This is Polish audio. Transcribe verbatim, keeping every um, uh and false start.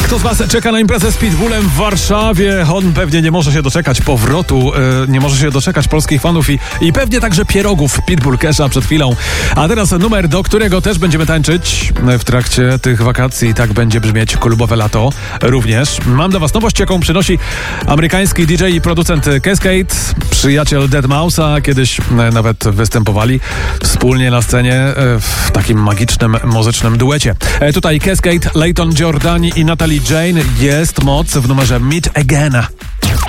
Kto z was czeka na imprezę z Pitbullem w Warszawie? On pewnie nie może się doczekać powrotu, yy, nie może się doczekać polskich fanów i, i pewnie także pierogów Pitbull Kesha przed chwilą. A teraz numer, do którego też będziemy tańczyć w trakcie tych wakacji. Tak będzie brzmieć klubowe lato również. Mam dla was nowość, jaką przynosi amerykański D J i producent Cascade, przyjaciel deadmau five, kiedyś nawet występowali wspólnie na scenie w takim magicznym, muzycznym duecie. Tutaj Cascade, Layton Giordani i Natalie Jane. Jest moc w numerze Meet Again.